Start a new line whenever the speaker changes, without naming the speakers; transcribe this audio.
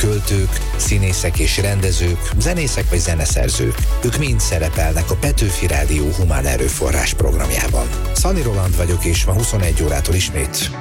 költők, színészek és rendezők, zenészek vagy zeneszerzők. Ők mind szerepelnek a Petőfi Rádió Humán Erőforrás programjában. Szani Roland vagyok, és ma 21 órától ismét